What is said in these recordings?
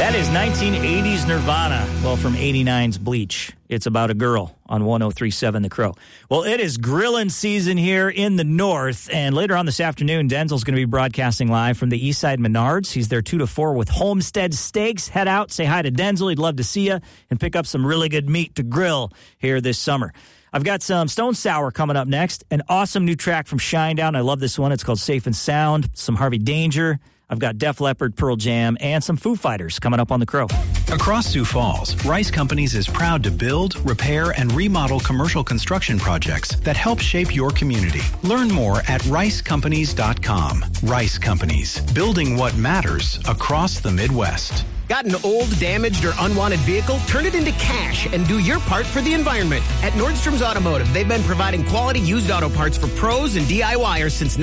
That is 1980s Nirvana. Well, from 89's Bleach. It's about a girl on 103.7 The Crow. Well, it is grilling season here in the north, and later on this afternoon, Denzel's going to be broadcasting live from the Eastside Menards. He's there 2 to 4 with Homestead Steaks. Head out, say hi to Denzel. He'd love to see you, and pick up some really good meat to grill here this summer. I've got some Stone Sour coming up next, an awesome new track from Shinedown. I love this one. It's called Safe and Sound. Some Harvey Danger. I've got Def Leppard, Pearl Jam, and some Foo Fighters coming up on The Crow. Across Sioux Falls, Rice Companies is proud to build, repair, and remodel commercial construction projects that help shape your community. Learn more at ricecompanies.com. Rice Companies, building what matters across the Midwest. Got an old, damaged, or unwanted vehicle? Turn it into cash and do your part for the environment. At Nordstrom's Automotive, they've been providing quality used auto parts for pros and DIYers since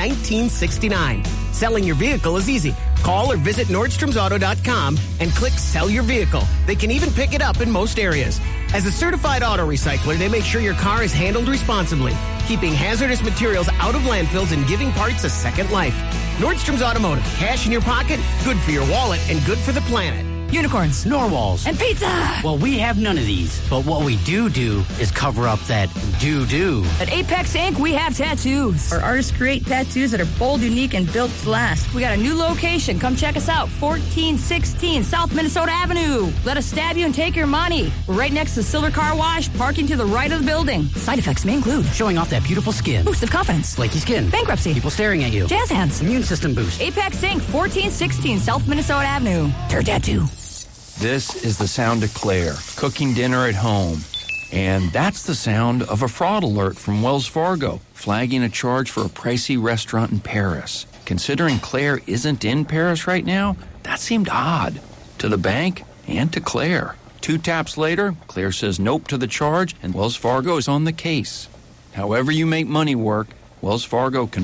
1969. Selling your vehicle is easy. Call or visit NordstromsAuto.com and click Sell Your Vehicle. They can even pick it up in most areas. As a certified auto recycler, they make sure your car is handled responsibly, keeping hazardous materials out of landfills and giving parts a second life. Nordstrom's Automotive. Cash in your pocket, good for your wallet, and good for the planet. Unicorns, narwhals, and pizza. Well, we have none of these, but what we do is cover up that do-do. At Apex Inc., we have tattoos. Our artists create tattoos that are bold, unique, and built to last. We got a new location. Come check us out, 1416 South Minnesota Avenue. Let us stab you and take your money. We're right next to the Silver Car Wash, parking to the right of the building. Side effects may include showing off that beautiful skin, boost of confidence, flaky skin, bankruptcy, people staring at you, jazz hands, immune system boost. Apex Inc., 1416 South Minnesota Avenue. Their tattoo. This is the sound of Claire, cooking dinner at home. And that's the sound of a fraud alert from Wells Fargo, flagging a charge for a pricey restaurant in Paris. Considering Claire isn't in Paris right now, that seemed odd to the bank and to Claire. 2 taps later, Claire says nope to the charge, and Wells Fargo is on the case. However you make money work, Wells Fargo can